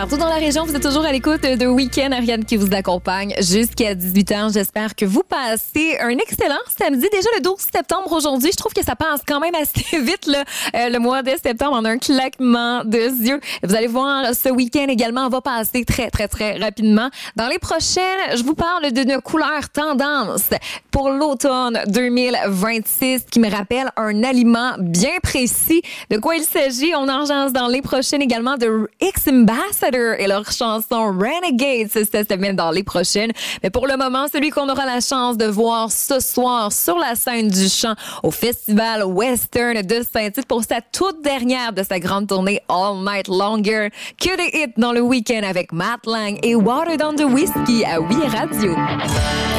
Partout dans la région, vous êtes toujours à l'écoute de Week-end. Ariane qui vous accompagne jusqu'à 18h. J'espère que vous passez un excellent samedi. Déjà le 12 septembre aujourd'hui. Je trouve que ça passe quand même assez vite le mois de septembre en un claquement de yeux. Vous allez voir, ce week-end également va passer très, très, très rapidement. Dans les prochaines, je vous parle d'une couleur tendance pour l'automne 2026 qui me rappelle un aliment bien précis. De quoi il s'agit? On en jase dans les prochaines également de X-Ambassador et leur chanson Renegade cette semaine dans les prochaines. Mais pour le moment, celui qu'on aura la chance de voir ce soir sur la scène du chant au Festival Western de Saint-Tite pour sa toute dernière de sa grande tournée All Night Longer. Que des hits dans le week-end avec Matt Lang et Watered on the Whiskey à Oui Radio.